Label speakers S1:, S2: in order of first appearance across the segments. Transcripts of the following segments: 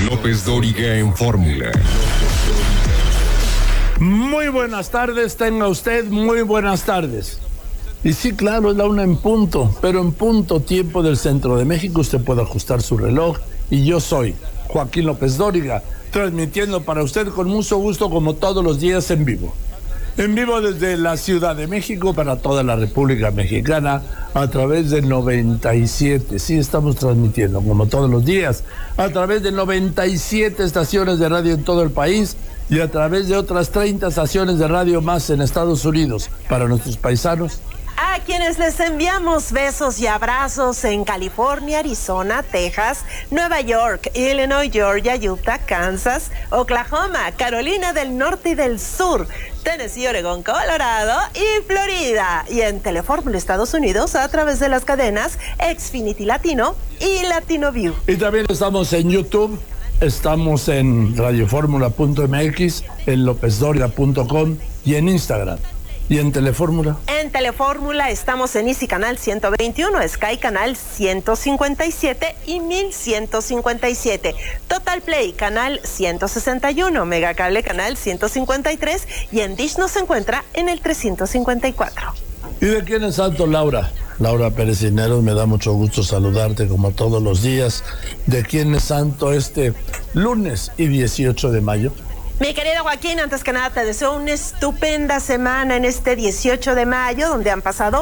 S1: López Dóriga en Fórmula.
S2: Muy buenas tardes, tenga usted muy buenas tardes. Y sí, claro, es la 1 en punto, pero en punto tiempo del centro de México usted puede ajustar su reloj. Y yo soy Joaquín López Dóriga, transmitiendo para usted con mucho gusto como todos los días en vivo. En vivo desde la Ciudad de México para toda la República Mexicana a través de 97. Sí, estamos transmitiendo como todos los días a través de 97 estaciones de radio en todo el país y a través de otras 30 estaciones de radio más en Estados Unidos para nuestros paisanos.
S3: A quienes les enviamos besos y abrazos en California, Arizona, Texas, Nueva York, Illinois, Georgia, Utah, Kansas, Oklahoma, Carolina del Norte y del Sur, Tennessee, Oregón, Colorado y Florida. Y en Telefórmula Estados Unidos a través de las cadenas Xfinity Latino y Latino View.
S2: Y también estamos en YouTube, estamos en radioformula.mx, en lopezdóriga.com y en Instagram. ¿Y en Telefórmula?
S3: En Telefórmula estamos en Easy Canal 121, Sky Canal 157 y 1157, Total Play Canal 161, Megacable Canal 153 y en Dish nos encuentra en el 354.
S2: ¿Y de quién es santo, Laura? Laura Pérez Cisneros, me da mucho gusto saludarte como todos los días. ¿De quién es santo este lunes y 18 de mayo?
S3: Mi querido Joaquín, antes que nada te deseo una estupenda semana en este 18 de mayo, donde han pasado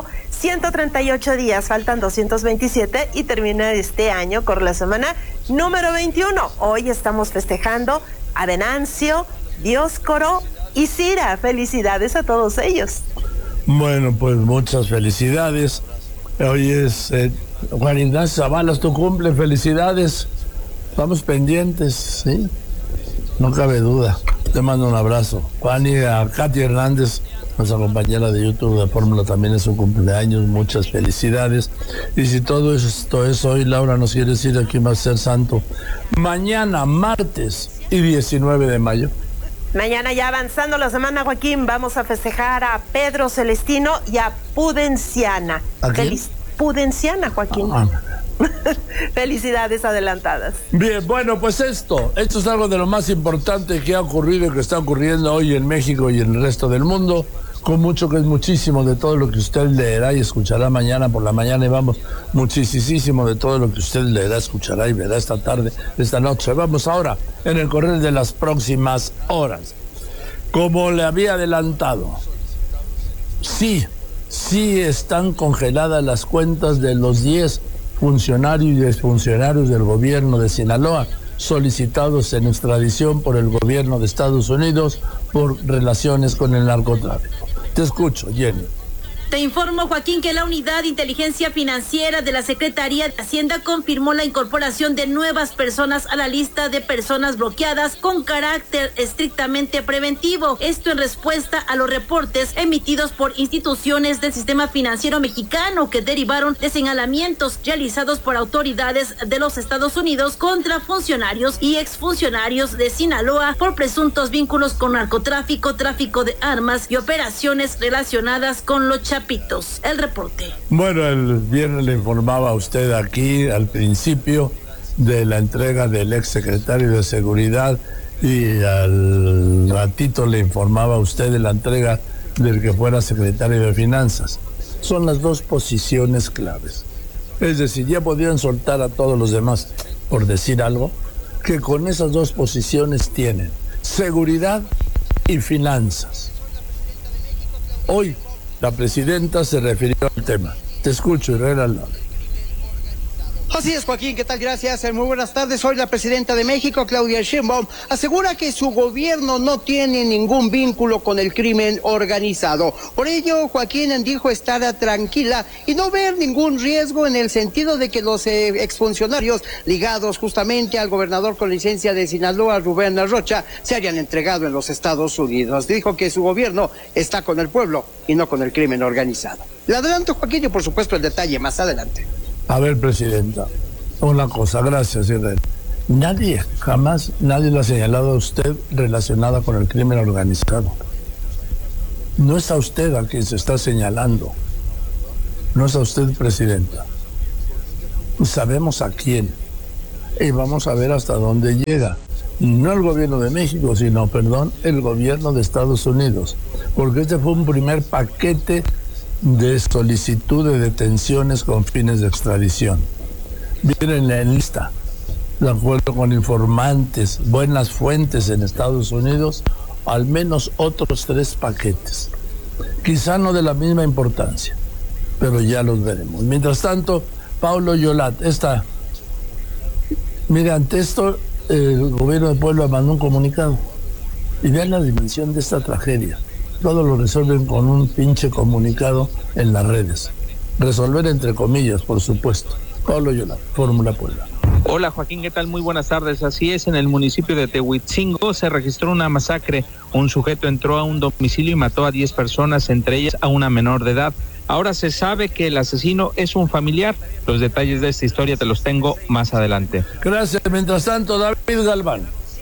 S3: 138 días, faltan 227 y termina este año con la semana número 21. Hoy estamos festejando a Venancio, Dioscoro y Cira. Felicidades a todos ellos.
S2: Bueno, pues muchas felicidades. Hoy es Juan Ignacio Zavala, tu cumple, felicidades. Estamos pendientes, ¿sí? No cabe duda. Te mando un abrazo. Juan, y a Katy Hernández, nuestra compañera de YouTube de Fórmula, también es su cumpleaños. Muchas felicidades. Y si todo esto es hoy, Laura, nos quiere decir a quién va a ser santo. Mañana, martes y 19 de mayo.
S3: Mañana, ya avanzando la semana, Joaquín, vamos a festejar a Pedro Celestino y a Pudenciana.
S2: ¿A quién?
S3: Pudenciana, Joaquín. Felicidades adelantadas.
S2: Bien, bueno, pues esto es algo de lo más importante que ha ocurrido y que está ocurriendo hoy en México y en el resto del mundo, con mucho que es muchísimo de todo lo que usted leerá y escuchará mañana por la mañana, y vamos, muchísimo de todo lo que usted leerá, escuchará y verá esta tarde, esta noche. Vamos ahora en el correr de las próximas horas. Como le había adelantado, sí están congeladas las cuentas de los 10 funcionarios y exfuncionarios del gobierno de Sinaloa solicitados en extradición por el gobierno de Estados Unidos por relaciones con el narcotráfico. Te escucho, Jenny.
S4: Te informo, Joaquín, que la Unidad de Inteligencia Financiera de la Secretaría de Hacienda confirmó la incorporación de nuevas personas a la lista de personas bloqueadas con carácter estrictamente preventivo. Esto en respuesta a los reportes emitidos por instituciones del sistema financiero mexicano que derivaron de señalamientos realizados por autoridades de los Estados Unidos contra funcionarios y exfuncionarios de Sinaloa por presuntos vínculos con narcotráfico, tráfico de armas y operaciones relacionadas con los chapitos. El reporte.
S2: Bueno, el viernes le informaba a usted aquí al principio de la entrega del exsecretario de Seguridad y al ratito le informaba a usted de la entrega del que fuera secretario de Finanzas. Son las dos posiciones claves. Es decir, ya podían soltar a todos los demás, por decir algo, que con esas dos posiciones tienen seguridad y finanzas. Hoy la presidenta se refirió al tema. Te escucho, Herrera.
S5: Así es, Joaquín, ¿qué tal? Gracias. Muy buenas tardes. Hoy la presidenta de México, Claudia Sheinbaum, asegura que su gobierno no tiene ningún vínculo con el crimen organizado. Por ello, Joaquín dijo estar tranquila y no ver ningún riesgo en el sentido de que los exfuncionarios ligados justamente al gobernador con licencia de Sinaloa, Rubén Rocha, se hayan entregado en los Estados Unidos. Dijo que su gobierno está con el pueblo y no con el crimen organizado. Le adelanto, Joaquín, y por supuesto el detalle más adelante.
S2: A ver, presidenta, una cosa, gracias, Israel. Jamás nadie lo ha señalado a usted relacionada con el crimen organizado. No es a usted a quien se está señalando. No es a usted, presidenta. Sabemos a quién. y vamos a ver hasta dónde llega. No el gobierno de México, sino, el gobierno de Estados Unidos, porque este fue un primer paquete de solicitud de detenciones con fines de extradición. Vienen en lista, de acuerdo con informantes, buenas fuentes en Estados Unidos, al menos otros 3 paquetes. Quizá no de la misma importancia, pero ya los veremos. Mientras tanto, Paulo Yolat, ante esto, el gobierno de Puebla mandó un comunicado. Y vean la dimensión de esta tragedia. Todo lo resuelven con un pinche comunicado en las redes. Resolver entre comillas, por supuesto. Paulo Yolat, Fórmula Puebla.
S6: Hola Joaquín, ¿qué tal? Muy buenas tardes. Así es, en el municipio de Tehuitzingo se registró una masacre. Un sujeto entró a un domicilio y mató a 10 personas, entre ellas a una menor de edad. Ahora se sabe que el asesino es un familiar. Los detalles de esta historia te los tengo más adelante.
S2: Gracias. Mientras tanto, David Galván.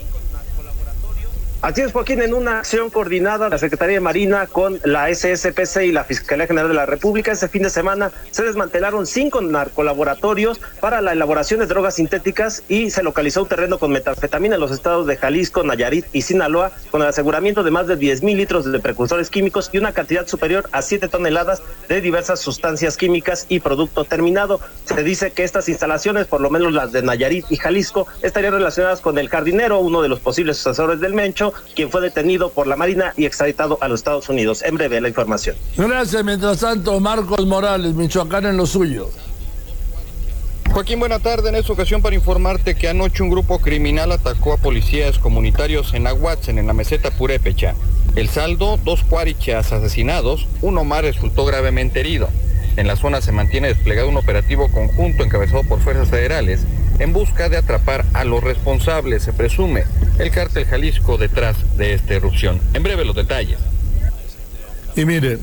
S7: Así es, Joaquín, en una acción coordinada de la Secretaría de Marina con la SSPC y la Fiscalía General de la República, este fin de semana se desmantelaron 5 narcolaboratorios para la elaboración de drogas sintéticas y se localizó un terreno con metanfetamina en los estados de Jalisco, Nayarit y Sinaloa, con el aseguramiento de más de 10,000 litros de precursores químicos y una cantidad superior a 7 toneladas de diversas sustancias químicas y producto terminado. Se dice que estas instalaciones, por lo menos las de Nayarit y Jalisco, estarían relacionadas con el Jardinero, uno de los posibles sucesores del Mencho, quien fue detenido por la Marina y extraditado a los Estados Unidos. En breve la información.
S2: Gracias. Mientras tanto, Marcos Morales, Michoacán en lo suyo.
S8: Joaquín, buena tarde. En esta ocasión para informarte que anoche un grupo criminal atacó a policías comunitarios en Aguatzen, en la meseta Purépecha. El saldo, 2 cuarichas asesinados, uno más resultó gravemente herido. En la zona se mantiene desplegado un operativo conjunto encabezado por fuerzas federales en busca de atrapar a los responsables. Se presume el cártel Jalisco detrás de esta erupción. En breve los detalles.
S2: Y mire,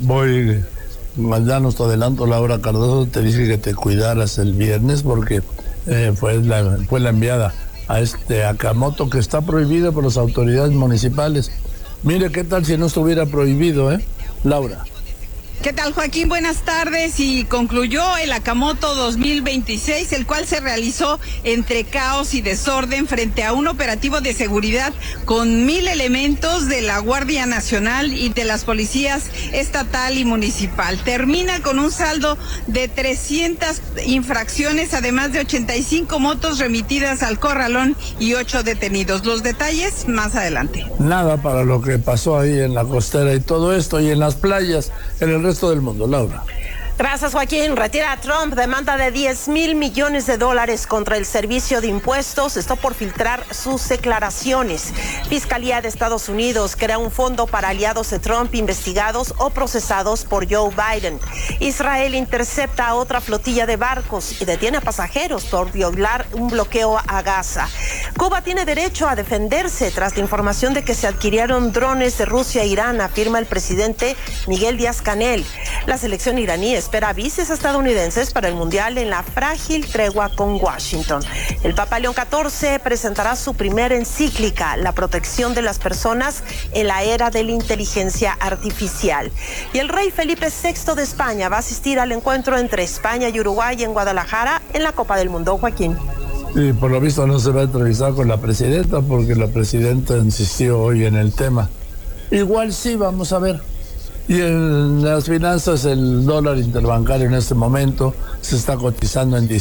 S2: mandanos te adelanto, Laura Cardoso, te dije que te cuidaras el viernes porque fue la enviada a este Akamoto, que está prohibido por las autoridades municipales. Mire, ¿qué tal si no estuviera prohibido, Laura?
S9: ¿Qué tal, Joaquín? Buenas tardes. Y concluyó el Akamoto 2026, el cual se realizó entre caos y desorden frente a un operativo de seguridad con 1,000 elementos de la Guardia Nacional y de las policías estatal y municipal. Termina con un saldo de 300 infracciones, además de 85 motos remitidas al corralón y 8 detenidos. Los detalles más adelante.
S2: Nada para lo que pasó ahí en la costera y todo esto, y en las playas, en el resto del mundo. Laura.
S3: Gracias, Joaquín. Retira a Trump demanda de $10,000 millones contra el Servicio de Impuestos. Esto por filtrar sus declaraciones. Fiscalía de Estados Unidos crea un fondo para aliados de Trump investigados o procesados por Joe Biden. Israel intercepta a otra flotilla de barcos y detiene a pasajeros por violar un bloqueo a Gaza. Cuba tiene derecho a defenderse tras la información de que se adquirieron drones de Rusia e Irán, afirma el presidente Miguel Díaz-Canel. La selección iraní espera vices estadounidenses para el Mundial en la frágil tregua con Washington. El Papa León XIV presentará su primera encíclica, La protección de las personas en la era de la inteligencia artificial. Y el rey Felipe VI de España va a asistir al encuentro entre España y Uruguay en Guadalajara en la Copa del Mundo. Joaquín.
S2: Y por lo visto no se va a entrevistar con la presidenta porque la presidenta insistió hoy en el tema. Igual sí, vamos a ver. Y en las finanzas, el dólar interbancario en este momento se está cotizando en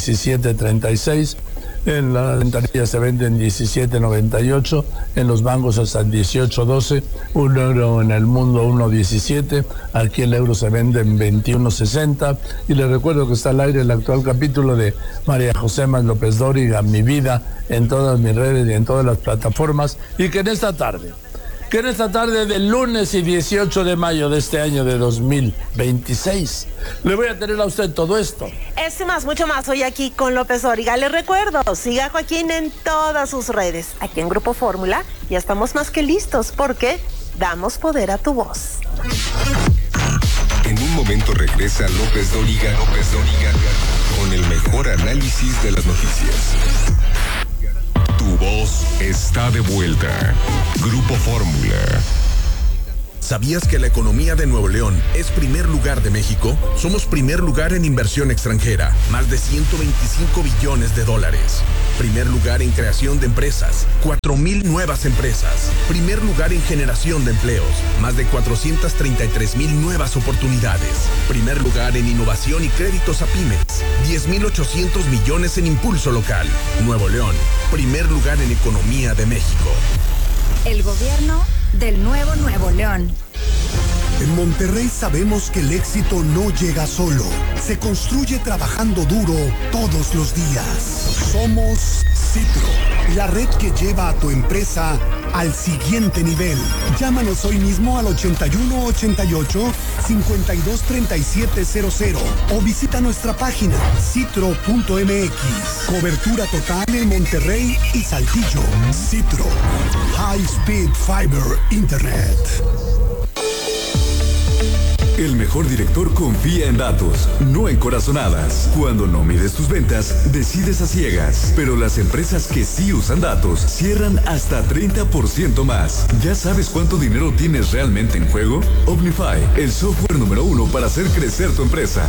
S2: 17.36, en la ventanilla se vende en 17.98, en los bancos hasta en 18.12, un euro en el mundo 1.17, aquí el euro se vende en 21.60, y les recuerdo que está al aire el actual capítulo de María José Más López Dóriga, Mi Vida, en todas mis redes y en todas las plataformas, y que en esta tarde del lunes y 18 de mayo de este año de 2026, le voy a tener a usted todo esto.
S3: Este más, mucho más, hoy aquí con López Dóriga. Le recuerdo, siga a Joaquín en todas sus redes. Aquí en Grupo Fórmula ya estamos más que listos porque damos poder a tu voz.
S1: En un momento regresa López Dóriga, con el mejor análisis de las noticias. Tu voz está de vuelta. Grupo Fórmula.
S10: ¿Sabías que la economía de Nuevo León es primer lugar de México? Somos primer lugar en inversión extranjera, más de 125 billones de dólares. Primer lugar en creación de empresas, 4,000 nuevas empresas. Primer lugar en generación de empleos, más de 433,000 nuevas oportunidades. Primer lugar en innovación y créditos a pymes, 10,800 millones en impulso local. Nuevo León, primer lugar en economía de México.
S11: El gobierno del nuevo Nuevo León.
S12: En Monterrey sabemos que el éxito no llega solo, se construye trabajando duro todos los días. Somos Citro, la red que lleva a tu empresa al siguiente nivel. Llámanos hoy mismo al 8188-523700 o visita nuestra página citro.mx. Cobertura total en Monterrey y Saltillo. Citro, High Speed Fiber Internet.
S13: El mejor director confía en datos, no en corazonadas. Cuando no mides tus ventas, decides a ciegas. Pero las empresas que sí usan datos cierran hasta 30% más. ¿Ya sabes cuánto dinero tienes realmente en juego? Omnify, el software número 1 para hacer crecer tu empresa.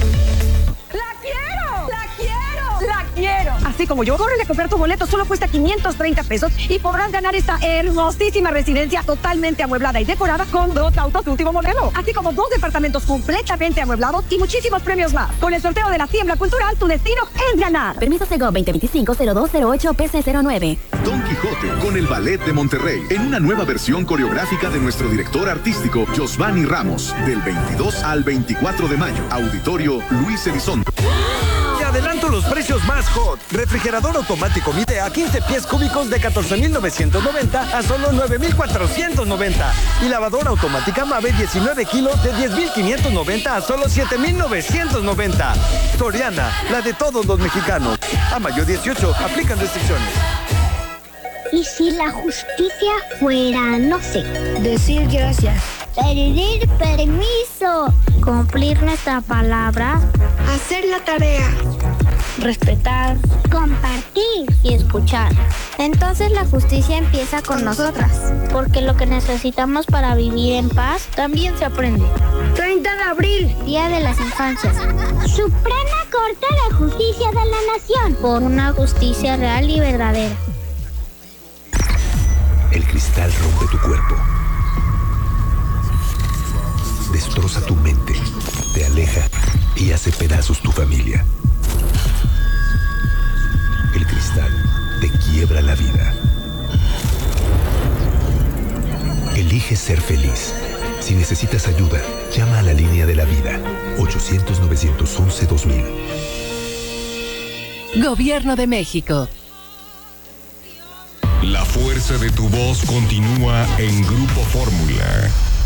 S14: Así como yo, córrele a comprar tu boleto, solo cuesta 530 pesos y podrás ganar esta hermosísima residencia totalmente amueblada y decorada con 2 autos de último modelo, así como 2 departamentos completamente amueblados y muchísimos premios más. Con el sorteo de la Siembra Cultural, tu destino es ganar.
S15: Permiso Sego 2025-0208 PC09.
S16: Don Quijote con el Ballet de Monterrey, en una nueva versión coreográfica de nuestro director artístico, Josvani Ramos, del 22 al 24 de mayo. Auditorio Luis Elizondo.
S17: Adelanto los precios más hot. Refrigerador automático Midea 15 pies cúbicos de 14,990 a solo 9,490. Y lavadora automática Mave 19 kilos de 10,590 a solo 7,990. Soriana, la de todos los mexicanos. A mayo 18, aplican restricciones.
S18: ¿Y si la justicia fuera, no sé,
S19: decir gracias,
S18: pedir permiso, cumplir nuestra palabra,
S19: hacer la tarea,
S18: respetar, compartir y escuchar? Entonces la justicia empieza con nosotras, porque lo que necesitamos para vivir en paz también se aprende.
S19: 30 de abril,
S18: Día de las Infancias. Suprema Corte de Justicia de la Nación, por una justicia real y verdadera.
S20: El cristal rompe tu cuerpo, destroza tu mente, te aleja y hace pedazos tu familia. El cristal te quiebra la vida. Elige ser feliz. Si necesitas ayuda, llama a la línea de la vida, 800-911-2000.
S21: Gobierno de México.
S1: La fuerza de tu voz continúa en Grupo Fórmula.